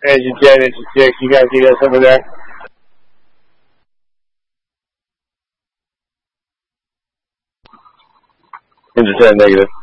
Engine 10, engine 6, you guys need us over there? Engine 10, negative.